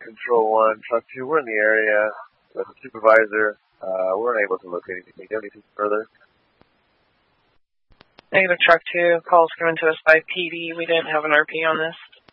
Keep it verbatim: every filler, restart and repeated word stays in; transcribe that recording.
Control one, Truck two, we're in the area with the supervisor. Uh, we're unable to locate anything. Do you have anything further? Negative, Truck two. Calls given to us by P D. We didn't have an R P on this.